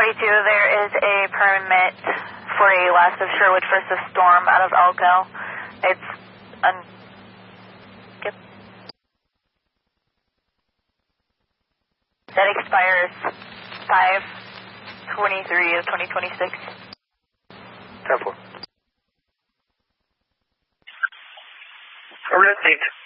42, there is a permit for a west of Sherwood for a storm out of Elko. It's that expires 5/23 of 2026. 10-4. Received.